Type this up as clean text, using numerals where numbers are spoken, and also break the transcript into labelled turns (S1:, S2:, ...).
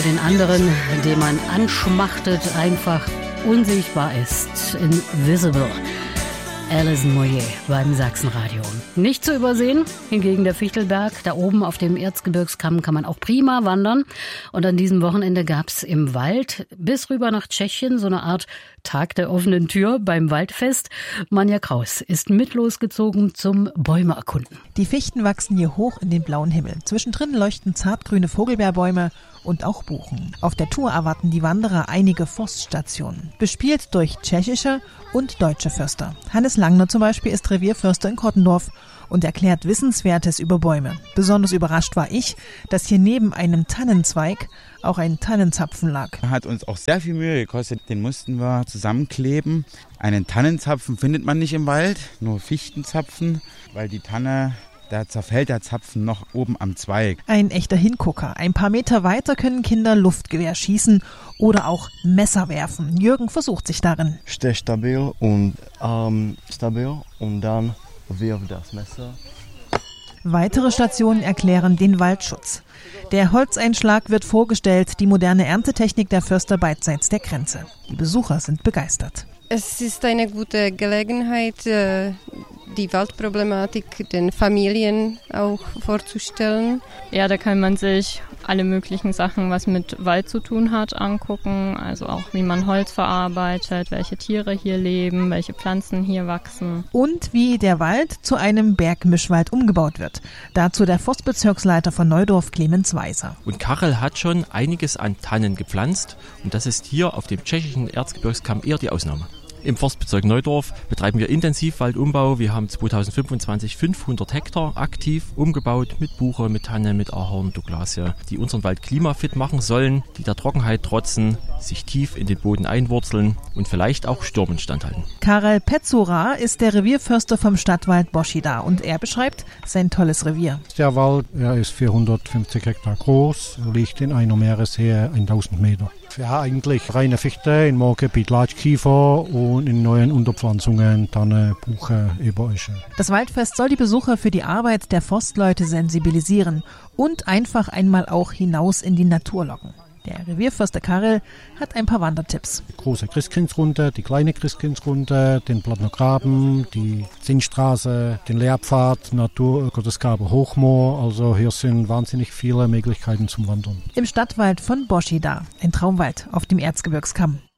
S1: für den anderen, den man anschmachtet, einfach unsichtbar ist. Invisible. Alison Moyet beim Sachsenradio. Nicht zu übersehen, hingegen der Fichtelberg. Da oben auf dem Erzgebirgskamm kann man auch prima wandern. Und an diesem Wochenende gab's im Wald bis rüber nach Tschechien so eine Art Tag der offenen Tür beim Waldfest. Manja Kraus ist mit losgezogen zum Bäume erkunden.
S2: Die Fichten wachsen hier hoch in den blauen Himmel. Zwischendrin leuchten zartgrüne Vogelbeerbäume und auch Buchen. Auf der Tour erwarten die Wanderer einige Forststationen, bespielt durch tschechische und deutsche Förster. Hannes Langner zum Beispiel ist Revierförster in Kottendorf und erklärt Wissenswertes über Bäume. Besonders überrascht war ich, dass hier neben einem Tannenzweig auch ein Tannenzapfen lag.
S3: Hat uns auch sehr viel Mühe gekostet, den mussten wir zusammenkleben. Einen Tannenzapfen findet man nicht im Wald, nur Fichtenzapfen, weil die Tanne, da zerfällt der Zapfen noch oben am Zweig.
S2: Ein echter Hingucker. Ein paar Meter weiter können Kinder Luftgewehr schießen oder auch Messer werfen. Jürgen versucht sich darin.
S4: Steh stabil und Arm stabil und dann wirf das Messer.
S2: Weitere Stationen erklären den Waldschutz. Der Holzeinschlag wird vorgestellt, die moderne Erntetechnik der Förster beidseits der Grenze. Die Besucher sind begeistert.
S5: Es ist eine gute Gelegenheit, die Waldproblematik den Familien auch vorzustellen.
S6: Ja, da kann man sich alle möglichen Sachen, was mit Wald zu tun hat, angucken. Also auch, wie man Holz verarbeitet, welche Tiere hier leben, welche Pflanzen hier wachsen.
S2: Und wie der Wald zu einem Bergmischwald umgebaut wird. Dazu der Forstbezirksleiter von Neudorf, Clemens Weiser.
S7: Und Karel hat schon einiges an Tannen gepflanzt. Und das ist hier auf dem tschechischen Erzgebirgskamm eher die Ausnahme. Im Forstbezirk Neudorf betreiben wir intensiv Waldumbau. Wir haben 2025 500 Hektar aktiv umgebaut mit Buche, mit Tanne, mit Ahorn, Douglasie, die unseren Wald klimafit machen sollen, die der Trockenheit trotzen, sich tief in den Boden einwurzeln und vielleicht auch Stürmen standhalten.
S2: Karel Petzura ist der Revierförster vom Stadtwald Boschida und er beschreibt sein tolles Revier.
S8: Der Wald ist 450 Hektar groß, liegt in einer Meereshöhe 1000 Meter. Ja, eigentlich reine Fichte, in Moorgebiet Latschkiefer und in neuen Unterpflanzungen Tanne, Buche, Eberesche.
S2: Das Waldfest soll die Besucher für die Arbeit der Forstleute sensibilisieren und einfach einmal auch hinaus in die Natur locken. Der Revierförster Karel hat ein paar Wandertipps.
S8: Die große Christkindsrunde, die kleine Christkindsrunde, den Plattner Graben, die Zinnstraße, den Lehrpfad, Naturgottesgabe Hochmoor. Also hier sind wahnsinnig viele Möglichkeiten zum Wandern.
S2: Im Stadtwald von Boschida, ein Traumwald auf dem Erzgebirgskamm.